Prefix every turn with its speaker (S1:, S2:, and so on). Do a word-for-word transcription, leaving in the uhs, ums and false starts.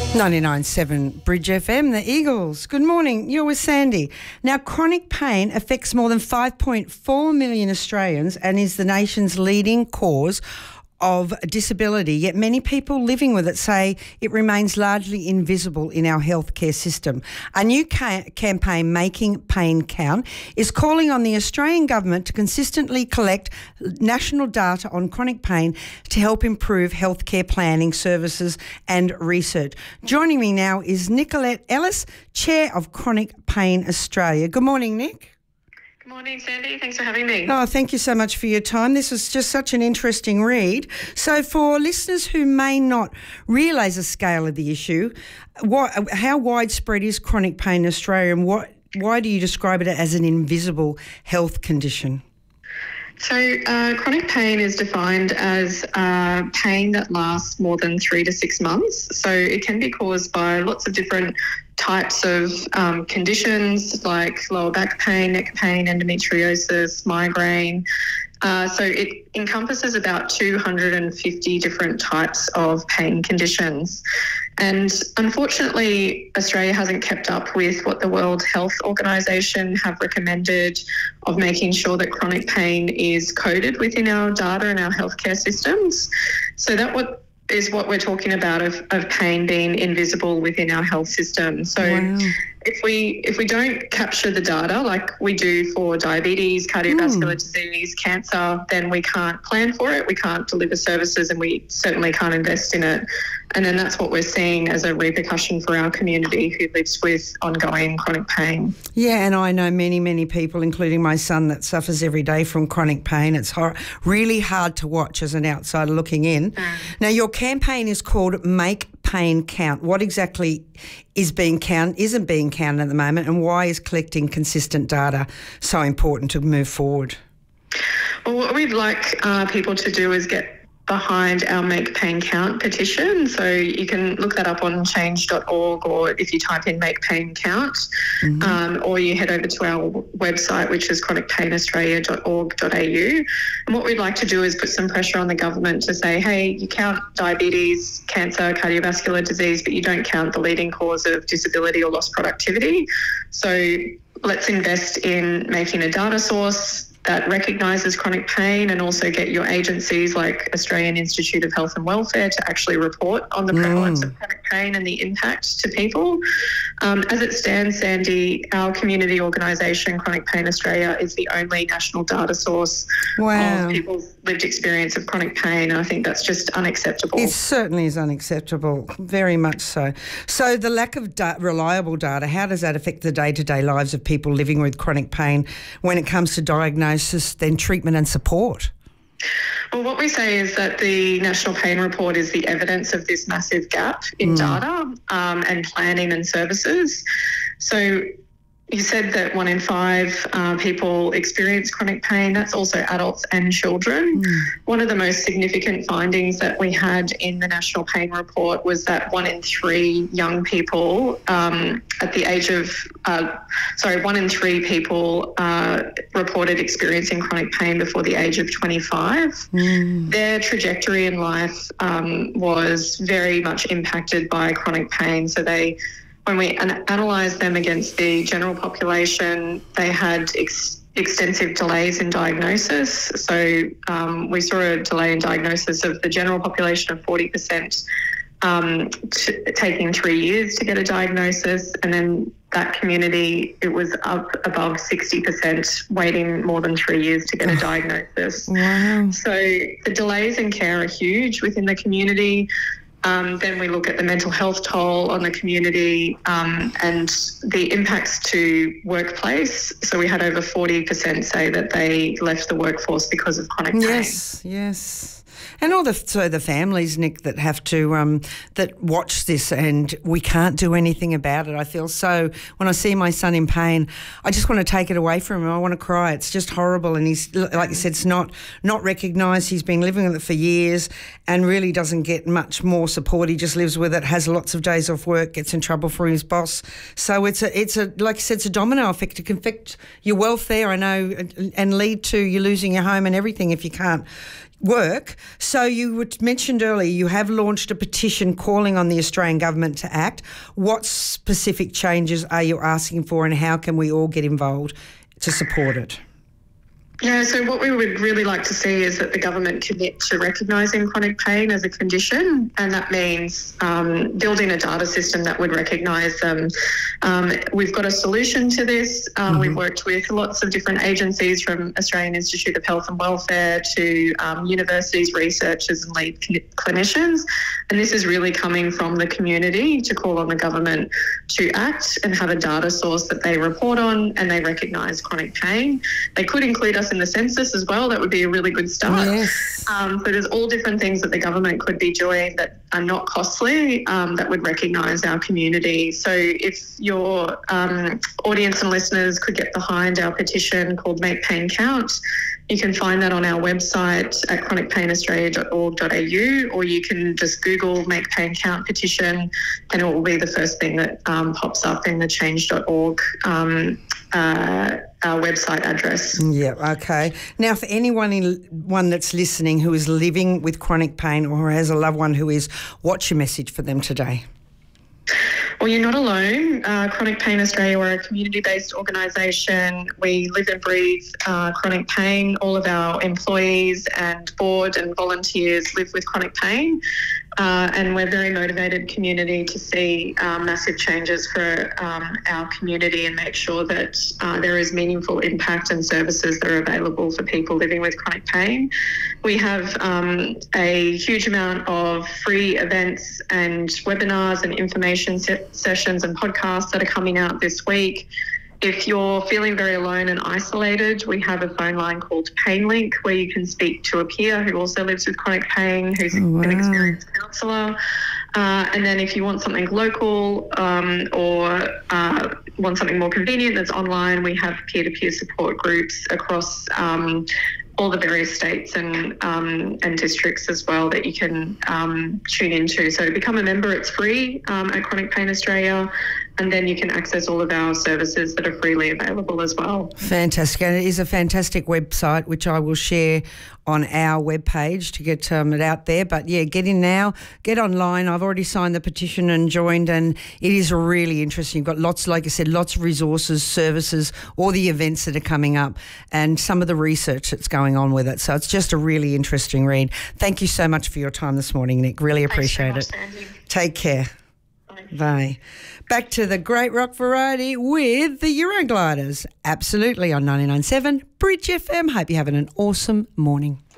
S1: ninety-nine point seven Bridge F M, the Eagles. Good morning, you're with Sandy. Now, chronic pain affects more than five point four million Australians and is the nation's leading cause of disability, yet many people living with it say it remains largely invisible in our healthcare system. A new ca- campaign, Making Pain Count, is calling on the Australian government to consistently collect national data on chronic pain to help improve healthcare planning services and research. Joining me now is Nicolette Ellis, Chair of Chronic Pain Australia. Good morning, Nick.
S2: Good morning, Sandy. Thanks for having me.
S1: Oh, thank you so much for your time. This was just such an interesting read. So for listeners who may not realise the scale of the issue, what, how widespread is chronic pain in Australia, and what, why do you describe it as an invisible health condition?
S2: So uh, chronic pain is defined as uh, pain that lasts more than three to six months. So it can be caused by lots of different types of um, conditions like lower back pain, neck pain, endometriosis, migraine. Uh, so it encompasses about two hundred fifty different types of pain conditions. And unfortunately, Australia hasn't kept up with what the World Health Organization have recommended of making sure that chronic pain is coded within our data and our healthcare systems. So that what is what we're talking about of, of pain being invisible within our health system. So wow. if we if we don't capture the data like we do for diabetes, cardiovascular mm. disease, cancer, then we can't plan for it, we can't deliver services, and we certainly can't invest in it. And then that's what we're seeing as a repercussion for our community who lives with ongoing chronic pain.
S1: Yeah, and I know many, many people, including my son, that suffers every day from chronic pain. It's hor- really hard to watch as an outsider looking in. Mm. Now, your campaign is called Make Pain Count. What exactly is being count, isn't being counted at the moment, and why is collecting consistent data so important to move forward?
S2: Well, what we'd like uh, people to do is get behind our Make Pain Count petition. So you can look that up on change dot org, or if you type in Make Pain Count, mm-hmm. um, or you head over to our website, which is chronic pain australia dot org dot a u. And what we'd like to do is put some pressure on the government to say, hey, you count diabetes, cancer, cardiovascular disease, but you don't count the leading cause of disability or lost productivity. So let's invest in making a data source that recognises chronic pain, and also get your agencies like Australian Institute of Health and Welfare to actually report on the prevalence mm. of chronic pain and the impact to people. Um, as it stands, Sandy, our community organisation, Chronic Pain Australia, is the only national data source wow. of people's lived experience of chronic pain, and I think that's just unacceptable.
S1: It certainly is unacceptable, very much so. So the lack of da- reliable data, how does that affect the day-to-day lives of people living with chronic pain when it comes to diagnosis, then treatment and support?
S2: Well, what we say is that the National Pain Report is the evidence of this massive gap in mm. data um, and planning and services. So you said that one in five uh, people experience chronic pain. That's also adults and children. Mm. One of the most significant findings that we had in the National Pain Report was that one in three young people um, at the age of, uh, sorry, one in three people uh, reported experiencing chronic pain before the age of twenty-five. Mm. Their trajectory in life um, was very much impacted by chronic pain. So they When we an- analysed them against the general population, they had ex- extensive delays in diagnosis. So um, we saw a delay in diagnosis of the general population of forty percent, um, t- taking three years to get a diagnosis. And then that community, it was up above sixty percent waiting more than three years to get a diagnosis. Wow. So the delays in care are huge within the community. Um, then we look at the mental health toll on the community um, and the impacts to workplace. So we had over forty percent say that they left the workforce because of chronic pain.
S1: Yes, yes. And all the so the families, Nick, that have to um, that watch this, and we can't do anything about it. I feel so when I see my son in pain, I just want to take it away from him. I want to cry. It's just horrible, and he's like you said, it's not not recognised. He's been living with it for years, and really doesn't get much more support. He just lives with it, has lots of days off work, gets in trouble for his boss. So it's a it's a like you said, it's a domino effect. It can affect your welfare, I know, and lead to you losing your home and everything if you can't work. So you were mentioned earlier, you have launched a petition calling on the Australian government to act. What specific changes are you asking for, and how can we all get involved to support it?
S2: Yeah, so what we would really like to see is that the government commit to recognising chronic pain as a condition, and that means um, building a data system that would recognise them. Um, we've got a solution to this. Um, mm-hmm. We've worked with lots of different agencies, from Australian Institute of Health and Welfare to um, universities, researchers and lead cl- clinicians, and this is really coming from the community to call on the government to act and have a data source that they report on and they recognise chronic pain. They could include us in the census as well. That would be a really good start.
S1: Yes.
S2: Um, so there's all different things that the government could be doing that are not costly, um, that would recognise our community. So if your um, audience and listeners could get behind our petition called Make Pain Count, you can find that on our website at chronic pain australia dot org dot a u, or you can just Google Make Pain Count petition and it will be the first thing that um, pops up in the change dot org um, uh, our website address.
S1: Yeah, okay. Now, for anyone in, one that's listening who is living with chronic pain or has a loved one who is, what's your message for them today?
S2: Well, you're not alone. Uh, Chronic Pain Australia, we're a community-based organisation. We live and breathe uh, chronic pain. All of our employees and board and volunteers live with chronic pain. Uh, and we're a very motivated community to see um, massive changes for um, our community and make sure that uh, there is meaningful impact and services that are available for people living with chronic pain. We have um, a huge amount of free events and webinars and information se- sessions and podcasts that are coming out this week. If you're feeling very alone and isolated, we have a phone line called PainLink where you can speak to a peer who also lives with chronic pain, who's
S1: oh, wow.
S2: an experienced counsellor. Uh, and then if you want something local um, or uh, want something more convenient that's online, we have peer-to-peer support groups across um, all the various states and um, and districts as well that you can um, tune into. So to become a member, it's free um, at Chronic Pain Australia, and then you can access all of our services that are freely available as well.
S1: Fantastic. And it is a fantastic website, which I will share on our webpage to get um, it out there. But, yeah, get in now, get online. I've already signed the petition and joined, and it is really interesting. You've got lots, like I said, lots of resources, services, all the events that are coming up and some of the research that's going on with it. So it's just a really interesting read. Thank you so much for your time this morning, Nick. Really appreciate
S2: Thanks so
S1: it.
S2: much, Sandy.
S1: Take care.
S2: Bye.
S1: Bye. Back to the great rock variety with the Eurogliders. Absolutely on ninety-nine point seven Bridge F M. Hope you're having an awesome morning.